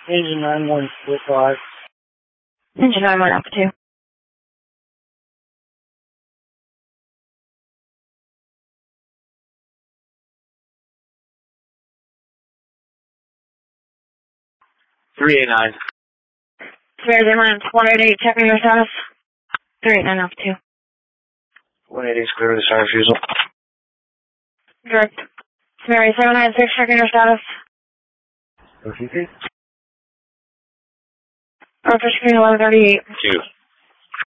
Engine 9145. Engine 91 Alpha 2. $389. Spirit Airlines 188, checking your status. 389 Alpha 2. 180 is clear to start refusal. Direct. Spirit 796, checking your status. OTC? Roger screen 1138. 2.